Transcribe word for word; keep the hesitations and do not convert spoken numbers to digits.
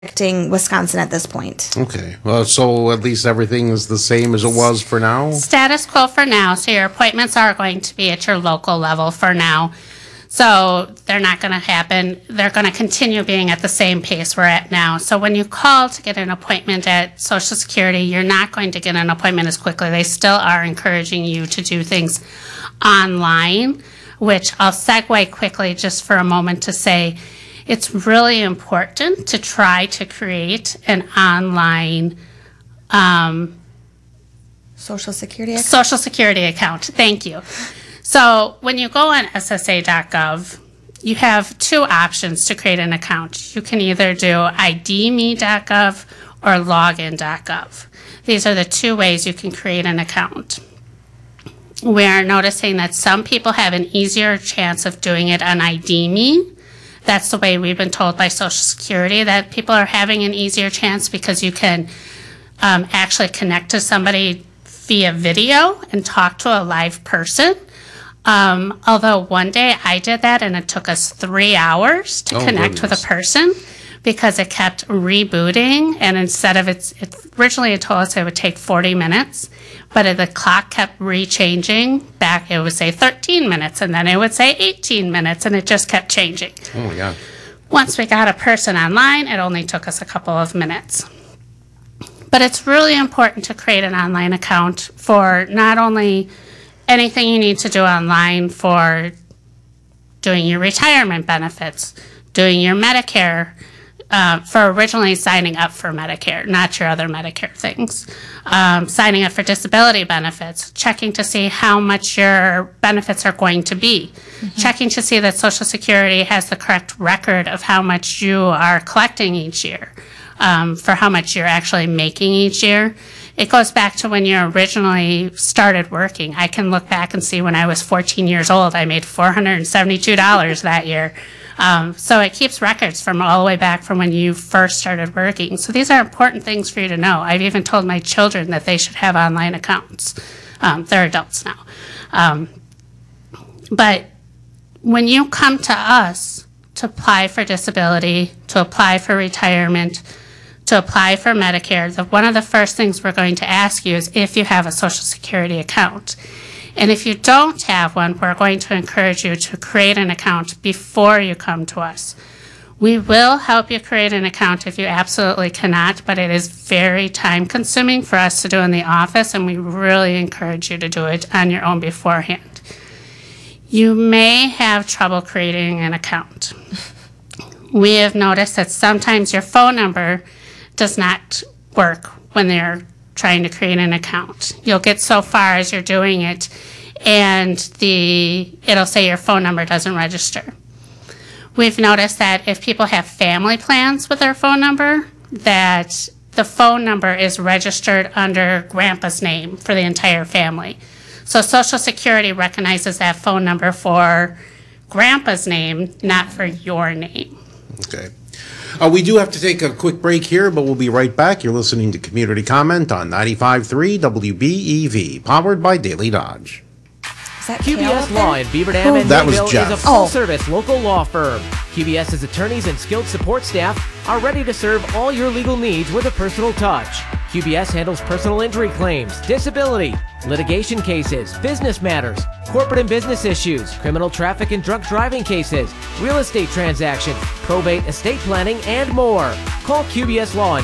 affecting Wisconsin at this point. Okay. Well, so at least everything is the same as it was for now? Status quo for now. So your appointments are going to be at your local level for now. So they're not going to happen. They're going to continue being at the same pace we're at now. So when you call to get an appointment at Social Security, you're not going to get an appointment as quickly. They still are encouraging you to do things online, which I'll segue quickly just for a moment to say it's really important to try to create an online um, Social Security account? Social Security account. Thank you. So when you go on S S A dot gov, you have two options to create an account. You can either do I D me dot gov or login dot gov. These are the two ways you can create an account. We are noticing that some people have an easier chance of doing it on I D me. That's the way we've been told by Social Security, that people are having an easier chance because you can um, actually connect to somebody via video and talk to a live person. Um, although one day I did that and it took us three hours to Oh, connect goodness. with a person because it kept rebooting, and instead of its, it originally it told us it would take forty minutes, but it, the clock kept re-changing back. It would say thirteen minutes and then it would say eighteen minutes, and it just kept changing. Oh, my God. Once we got a person online, it only took us a couple of minutes. But it's really important to create an online account for not only anything you need to do online for doing your retirement benefits, doing your Medicare, uh, for originally signing up for Medicare, not your other Medicare things, um, signing up for disability benefits, checking to see how much your benefits are going to be, checking to see that Social Security has the correct record of how much you are collecting each year, um, for how much you're actually making each year. It goes back to when you originally started working. I can look back and see when I was fourteen years old, I made four hundred seventy-two dollars that year. Um, so it keeps records from all the way back from when you first started working. So these are important things for you to know. I've even told my children that they should have online accounts. Um, they're adults now. Um, but when you come to us to apply for disability, to apply for retirement, to apply for Medicare, the, one of the first things we're going to ask you is if you have a Social Security account. And if you don't have one, we're going to encourage you to create an account before you come to us. We will help you create an account if you absolutely cannot, but it is very time consuming for us to do in the office, and we really encourage you to do it on your own beforehand. You may have trouble creating an account. We have noticed that sometimes your phone number does not work when they're trying to create an account. You'll get so far as you're doing it, and the it'll say your phone number doesn't register. We've noticed that if people have family plans with their phone number, that the phone number is registered under grandpa's name for the entire family. So Social Security recognizes that phone number for grandpa's name, not for your name. Okay. Uh, we do have to take a quick break here, but we'll be right back. You're listening to Community Comment on ninety-five point three W B E V, powered by Daily Dodge. Is that Q B Kale S up Law there? in Beaver Dam and That was Mayville is Jeff. a Oh. full-service local law firm. QBS's attorneys and skilled support staff are ready to serve all your legal needs with a personal touch. Q B S handles personal injury claims, disability, litigation cases, business matters, corporate and business issues, criminal traffic and drunk driving cases, real estate transactions, probate, estate planning, and more. Call Q B S Law